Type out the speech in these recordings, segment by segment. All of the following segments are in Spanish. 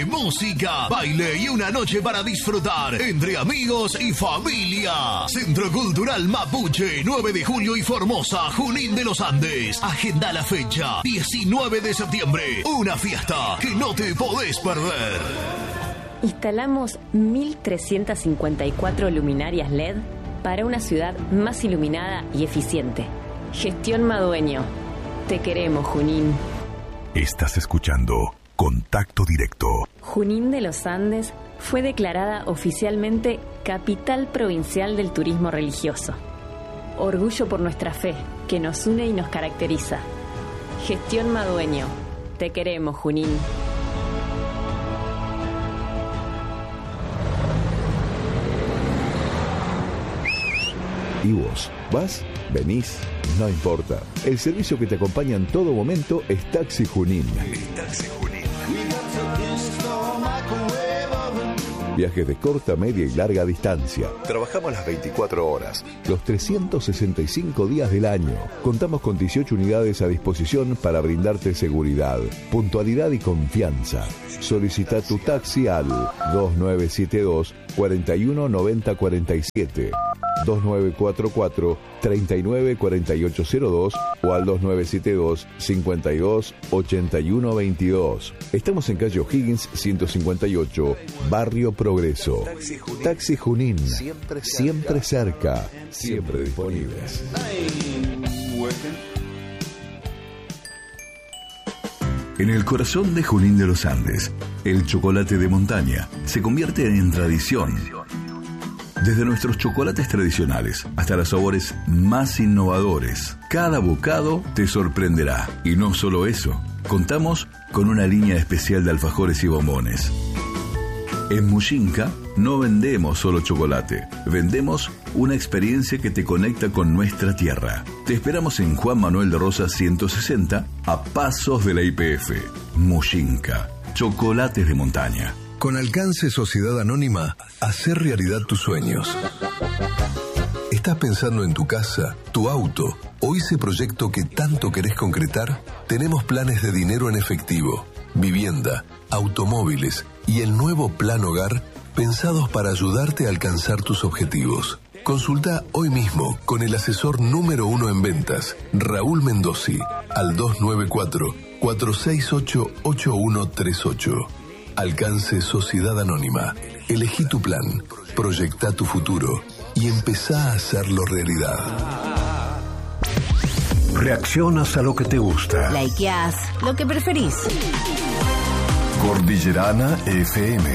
cine, música, baile y una noche para disfrutar entre amigos y familia. Centro Cultural Mapuche, 9 de julio y Formosa, Junín de los Andes. Agenda la fecha, 19 de septiembre. Una fiesta que no te podés perder. Instalamos 1.354 luminarias LED para una ciudad más iluminada y eficiente. Gestión Madueño. Te queremos, Junín. Estás escuchando Contacto Directo. Junín de los Andes fue declarada oficialmente Capital Provincial del Turismo Religioso. Orgullo por nuestra fe, que nos une y nos caracteriza. Gestión Madueño. Te queremos, Junín. ¿Y vos? ¿Vas? ¿Venís? No importa. El servicio que te acompaña en todo momento es Taxi Junín. Viajes de corta, media y larga distancia. Trabajamos las 24 horas, los 365 días del año. Contamos con 18 unidades a disposición para brindarte seguridad, puntualidad y confianza. Solicita tu taxi al 2972 41 90 47, 2944 39 4802 o al 2972 52 81 22. Estamos en calle O'Higgins 158, Barrio Progreso. Taxi Junín, siempre cerca, siempre disponibles. En el corazón de Junín de los Andes, el chocolate de montaña se convierte en tradición. Desde nuestros chocolates tradicionales hasta los sabores más innovadores, cada bocado te sorprenderá. Y no solo eso, contamos con una línea especial de alfajores y bombones. En Muxinca no vendemos solo chocolate, vendemos una experiencia que te conecta con nuestra tierra. Te esperamos en Juan Manuel de Rosas 160, a pasos de la YPF. Muxinca, chocolates de montaña. Con Alcance Sociedad Anónima, hacer realidad tus sueños. ¿Estás pensando en tu casa, tu auto o ese proyecto que tanto querés concretar? Tenemos planes de dinero en efectivo, vivienda, automóviles y el nuevo Plan Hogar pensados para ayudarte a alcanzar tus objetivos. Consulta hoy mismo con el asesor número 1 en ventas, Raúl Mendozi, al 294-468-8138. Alcance Sociedad Anónima. Elegí tu plan, proyecta tu futuro y empezá a hacerlo realidad. Reaccionas a lo que te gusta. Likeás lo que preferís. Cordillerana FM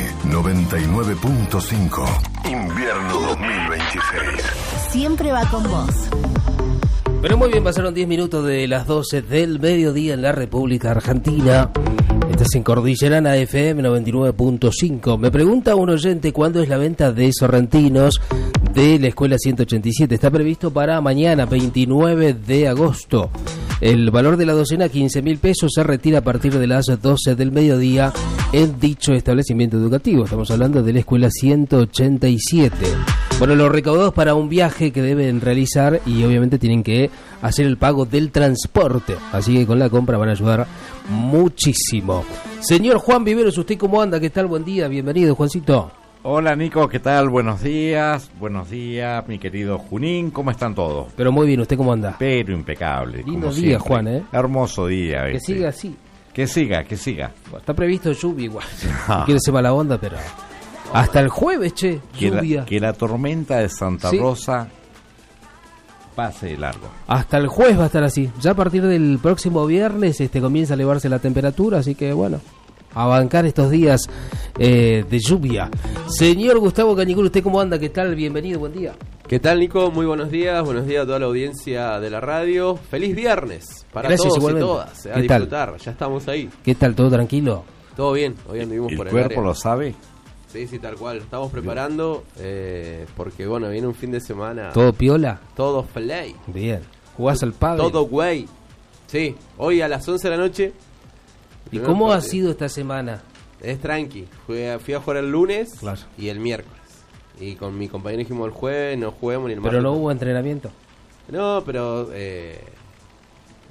99.5. Invierno 2026. Siempre va con vos. Pero muy bien, pasaron 10 minutos de las 12 del mediodía en la República Argentina. Estás en Cordillerana FM 99.5. Me pregunta un oyente cuándo es la venta de sorrentinos de la Escuela 187. Está previsto para mañana, 29 de agosto. El valor de la docena, 15.000 pesos, se retira a partir de las 12 del mediodía en dicho establecimiento educativo. Estamos hablando de la Escuela 187. Bueno, los recaudados para un viaje que deben realizar y obviamente tienen que hacer el pago del transporte. Así que con la compra van a ayudar muchísimo. Señor Juan Viveros, ¿usted cómo anda? ¿Qué tal? Buen día, bienvenido, Juancito. Hola Nico, ¿qué tal? Buenos días, mi querido Junín, ¿cómo están todos? Pero muy bien, ¿usted cómo anda? Pero impecable. Lindo día, Juan, ¿eh? Hermoso día. Que siga así. Que siga. Bueno, está previsto lluvia igual. No quiero ser mala onda, pero hasta el jueves, lluvia. Que la tormenta de Santa Rosa pase de largo. Hasta el jueves va a estar así. Ya a partir del próximo viernes comienza a elevarse la temperatura, así que bueno, a bancar estos días de lluvia. Señor Gustavo Cañicur, ¿usted cómo anda? ¿Qué tal? Bienvenido, buen día. ¿Qué tal, Nico? Muy buenos días a toda la audiencia de la radio. Feliz viernes para Gracias, todos igualmente. y todas. A ¿Qué disfrutar, tal? Ya estamos ahí. ¿Qué tal? ¿Todo tranquilo? Todo bien, hoy anduvimos por el cuerpo área. lo sabe. Sí, tal cual. Estamos preparando porque, bueno, viene un fin de semana. ¿Todo piola? Todo play. Bien. ¿Jugás al pádel? Todo güey. Sí, hoy a las 11 de la noche. ¿Y cómo ha sido esta semana? Es tranqui. Fui a jugar el lunes claro. Y el miércoles. Y con mi compañero dijimos el jueves, no juguemos ni el martes. ¿Pero no hubo entrenamiento? No, pero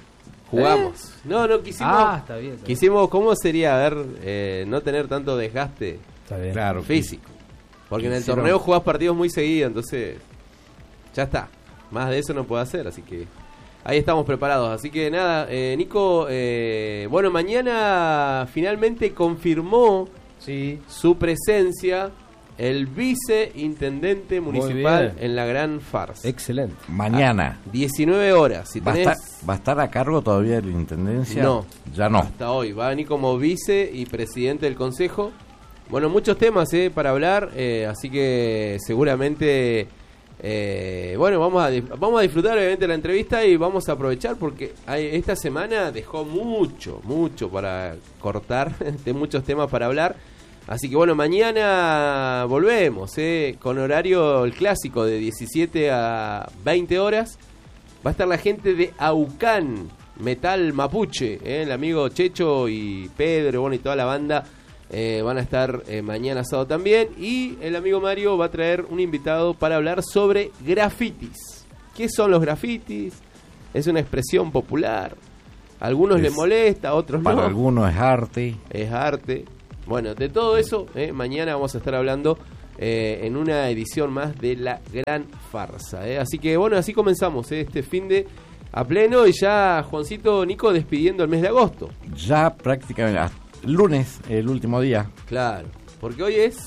Jugamos. No quisimos. Está bien. Quisimos, ¿cómo sería no tener tanto desgaste Claro, físico? Porque en el Hicieron- torneo jugás partidos muy seguidos, entonces ya está. Más de eso no puedo hacer, así que ahí estamos preparados. Así que nada, Nico, bueno, mañana finalmente confirmó su presencia el viceintendente municipal en la Gran Farsa. Excelente. Mañana. 19 horas. Si ¿Va tenés... a estar a cargo todavía de la intendencia? No. Ya no. Hasta hoy. Va a venir como vice y presidente del consejo. Bueno, muchos temas para hablar, así que seguramente... bueno, vamos a disfrutar obviamente la entrevista y vamos a aprovechar porque esta semana dejó mucho para cortar, de muchos temas para hablar. Así que bueno, mañana volvemos con horario el clásico de 17 a 20 horas. Va a estar la gente de Aucán, Metal Mapuche, el amigo Checho y Pedro, bueno, y toda la banda. Van a estar mañana sábado también. Y el amigo Mario va a traer un invitado para hablar sobre grafitis. ¿Qué son los grafitis? Es una expresión popular. A algunos les molesta, a otros no. Para algunos es arte. Es arte. Bueno, de todo eso, mañana vamos a estar hablando en una edición más de La Gran Farsa. Así que bueno, así comenzamos este fin de a pleno. Y ya Juancito, Nico, despidiendo el mes de agosto. Ya prácticamente... Lunes, el último día. Claro, porque hoy es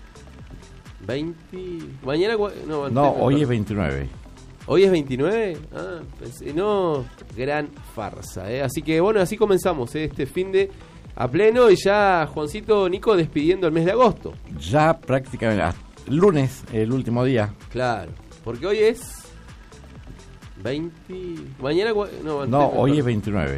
20... Mañana... No, hoy es 29. ¿Hoy es 29? Ah, pensé, no, Gran Farsa. Así que bueno, así comenzamos este fin de a pleno. Y ya Juancito, Nico, despidiendo el mes de agosto. Ya prácticamente... Lunes, el último día. Claro, porque hoy es 20... Mañana... No, hoy es 29.